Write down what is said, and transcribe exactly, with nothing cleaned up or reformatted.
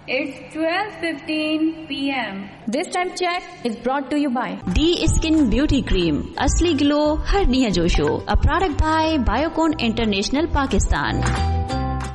It's twelve fifteen p m This time check is brought to you by D Skin Beauty Cream, Asli Glow Har Niya Josho, a product by Biocon International Pakistan.